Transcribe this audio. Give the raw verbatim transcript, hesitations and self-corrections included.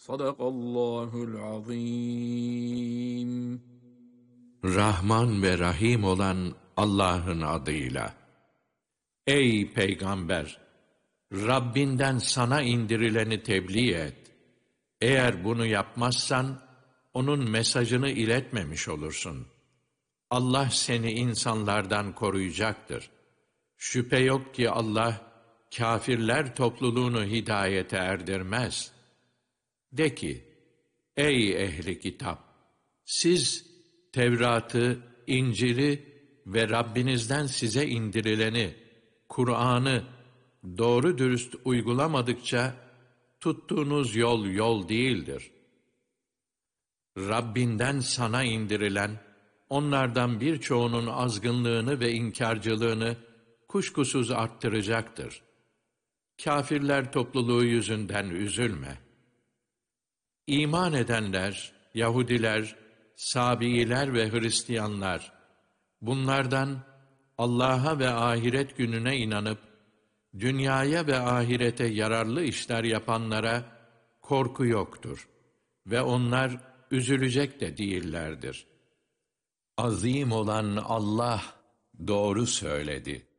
Sadakallahul azim. Rahman ve Rahim olan Allah'ın adıyla. Ey Peygamber! Rabbinden sana indirileni tebliğ et. Eğer bunu yapmazsan, onun mesajını iletmemiş olursun. Allah seni insanlardan koruyacaktır. Şüphe yok ki Allah, kâfirler topluluğunu hidayete erdirmez. De ki, ey ehli kitap! Siz Tevrat'ı, İncil'i ve Rabbinizden size indirileni, Kur'an'ı doğru dürüst uygulamadıkça, tuttuğunuz yol yol değildir. Rabbinden sana indirilen, onlardan birçoğunun azgınlığını ve inkarcılığını kuşkusuz arttıracaktır. Kâfirler topluluğu yüzünden üzülme. İman edenler, Yahudiler, Sabiiler ve Hristiyanlar, bunlardan Allah'a ve ahiret gününe inanıp, dünyaya ve ahirete yararlı işler yapanlara korku yoktur ve onlar üzülecek de değillerdir. Azim olan Allah doğru söyledi.